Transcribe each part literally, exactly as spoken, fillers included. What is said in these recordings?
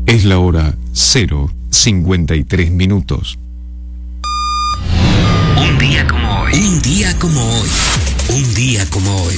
Es la hora cero cincuenta y tres minutos. Un día como hoy. Un día como hoy. Un día como hoy.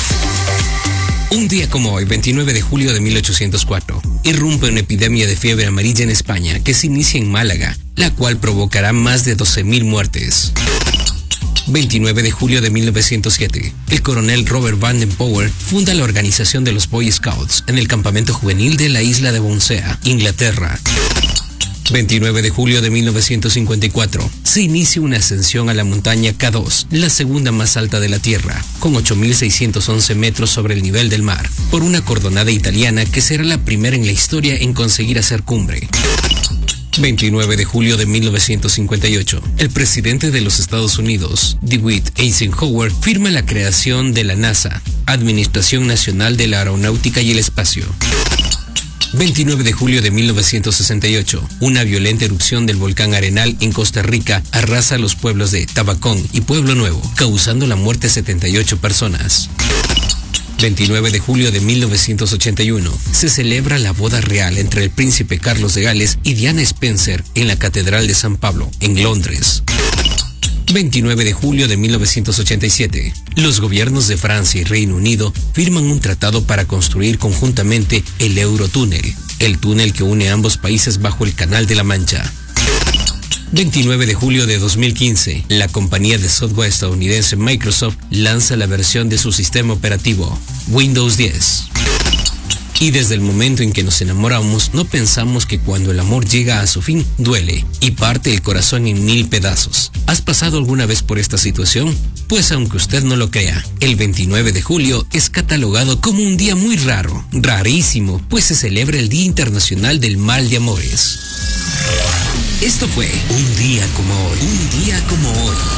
Un día como hoy, veintinueve de julio de mil ochocientos cuatro, irrumpe una epidemia de fiebre amarilla en España que se inicia en Málaga, la cual provocará más de doce mil muertes. veintinueve de julio de mil novecientos siete, el coronel Robert Baden-Powell funda la organización de los Boy Scouts en el campamento juvenil de la isla de Bounsea, Inglaterra. veintinueve de julio de mil novecientos cincuenta y cuatro, se inicia una ascensión a la montaña K dos, la segunda más alta de la Tierra, con ocho mil seiscientos once metros sobre el nivel del mar, por una cordonada italiana que será la primera en la historia en conseguir hacer cumbre. veintinueve de julio de mil novecientos cincuenta y ocho, el presidente de los Estados Unidos, DeWitt Eisenhower, firma la creación de la NASA, Administración Nacional de la Aeronáutica y el Espacio. veintinueve de julio de mil novecientos sesenta y ocho, una violenta erupción del volcán Arenal en Costa Rica arrasa los pueblos de Tabacón y Pueblo Nuevo, causando la muerte de setenta y ocho personas. veintinueve de julio de mil novecientos ochenta y uno, se celebra la boda real entre el príncipe Carlos de Gales y Diana Spencer en la Catedral de San Pablo, en Londres. veintinueve de julio de mil novecientos ochenta y siete, los gobiernos de Francia y Reino Unido firman un tratado para construir conjuntamente el Eurotúnel, el túnel que une ambos países bajo el Canal de la Mancha. veintinueve de julio de dos mil quince, la compañía de software estadounidense Microsoft lanza la versión de su sistema operativo, Windows diez. Y desde el momento en que nos enamoramos, no pensamos que cuando el amor llega a su fin, duele y parte el corazón en mil pedazos. ¿Has pasado alguna vez por esta situación? Pues aunque usted no lo crea, el veintinueve de julio es catalogado como un día muy raro, rarísimo, pues se celebra el Día Internacional del Mal de Amores. Esto fue Un Día Como Hoy. Un Día Como Hoy.